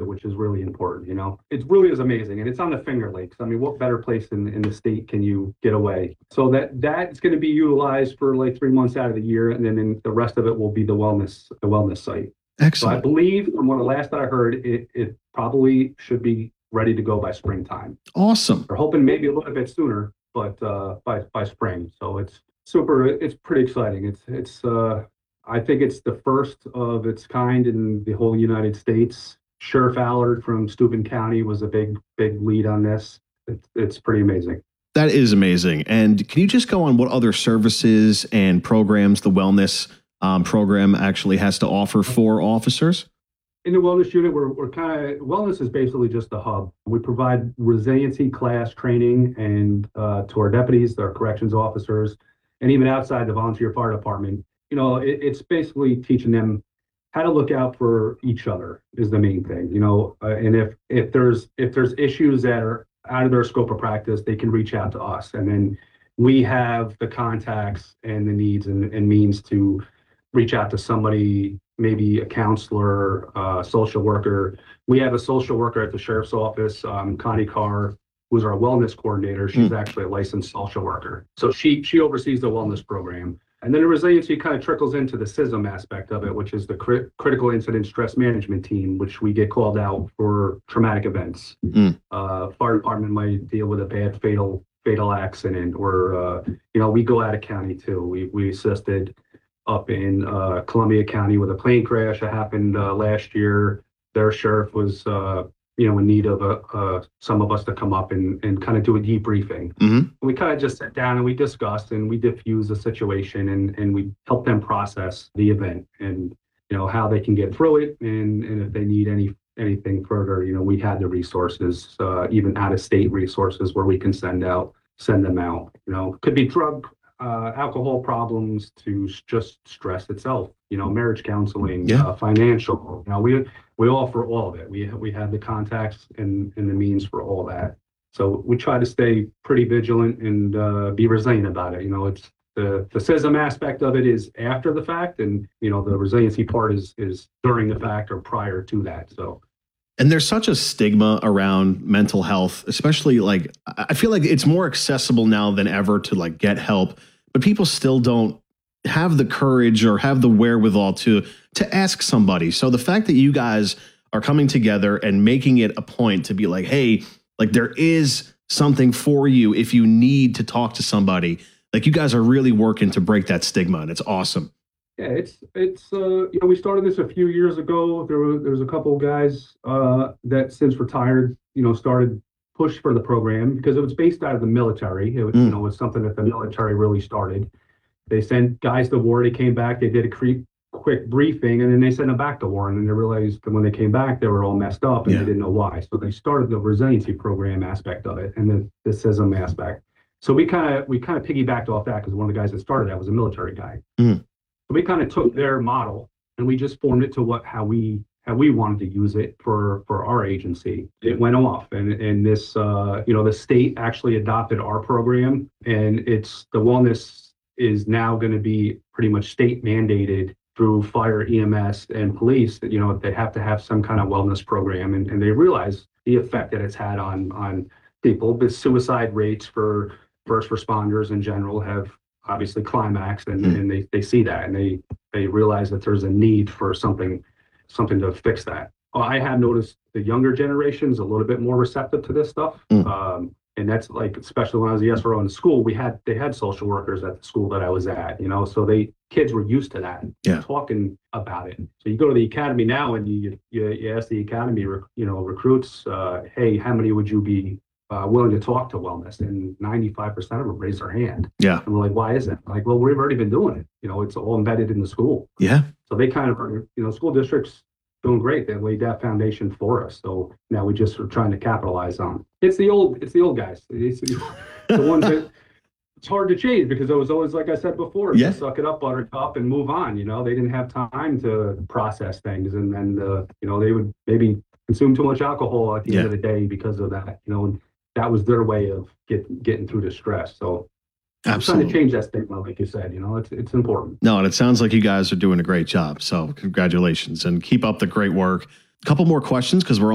which is really important. It really is amazing, and it's on the Finger Lakes. I mean, what better place in the state can you get away? So that's going to be utilized for like 3 months out of the year, and then the rest of it will be the wellness site. So I Excellent. believe, from what the last that I heard, it probably should be ready to go by springtime. Awesome. We're hoping maybe a little bit sooner, but by spring. So it's super. It's pretty exciting. It's I think it's the first of its kind in the whole United States. Sheriff Allard from Steuben County was a big lead on this. It's pretty amazing. That is amazing. And can you just go on what other services and programs the wellness program actually has to offer for officers? In the wellness unit, we're kind of wellness is basically just the hub. We provide resiliency class training and to our deputies, our corrections officers, and even outside the volunteer fire department. It's basically teaching them how to look out for each other is the main thing. And if there's issues that are out of their scope of practice, they can reach out to us, and then we have the contacts and the needs and means to reach out to somebody, maybe a counselor, social worker. We have a social worker at the sheriff's office, Connie Carr, who's our wellness coordinator. She's actually a licensed social worker. So she oversees the wellness program. And then the resiliency kind of trickles into the CISM aspect of it, which is the critical incident stress management team, which we get called out for traumatic events. Fire department might deal with a bad fatal accident, or we go out of county too. We assisted up in Columbia County with a plane crash that happened last year. Their sheriff was in need of some of us to come up and kind of do a debriefing. We kind of just sat down and we discussed and we diffused the situation, and we helped them process the event and how they can get through it, and if they need anything further, we had the resources, even out of state resources where we can send them out. Could be drug, alcohol problems to just stress itself, marriage counseling, financial. We offer all of it. We have the contacts and the means for all that. So we try to stay pretty vigilant and be resilient about it. It's the CISM aspect of it is after the fact, and the resiliency part is during the fact or prior to that. So. And there's such a stigma around mental health, especially I feel like it's more accessible now than ever to get help, but people still don't have the courage or have the wherewithal to ask somebody. So the fact that you guys are coming together and making it a point to be like, hey, there is something for you if you need to talk to somebody. You guys are really working to break that stigma, and it's awesome. Yeah, it's we started this a few years ago. There was a couple of guys that since retired, started push for the program because it was based out of the military. It was something that the military really started. They sent guys to war. They came back. They did a quick briefing, and then they sent them back to war. And then they realized that when they came back, they were all messed up, and they didn't know why. So they started the resiliency program aspect of it and the CISM aspect. So we kind of piggybacked off that because one of the guys that started that was a military guy. So we kind of took their model and we just formed it to how we wanted to use it for our agency. It went off, and this the state actually adopted our program, and the wellness is now going to be pretty much state mandated through fire, EMS, and police. That they have to have some kind of wellness program, and they realize the effect that it's had on people. The suicide rates for first responders in general have obviously climaxed, and they see that, and they realize that there's a need for something to fix that. I have noticed the younger generation's a little bit more receptive to this stuff. And that's especially when I was the SRO in the school, they had social workers at the school that I was at, so kids were used to that, talking about it. So you go to the academy now and you ask the academy, recruits, hey, how many would you be willing to talk to wellness? And 95% of them raise their hand. Yeah. And we're like, why is that? Well, we've already been doing it. It's all embedded in the school. Yeah. So they kind of, school districts doing great. They laid that foundation for us. So now we just are trying to capitalize on. It's the old guys. It's the ones that it's hard to change because it was always, like I said before, just suck it up, buttercup, and move on. They didn't have time to process things, and then they would maybe consume too much alcohol at the end of the day because of that. That was their way of getting through the stress. So absolutely trying to change that stigma, like you said, it's important. No, and it sounds like you guys are doing a great job. So congratulations and keep up the great work. A couple more questions because we're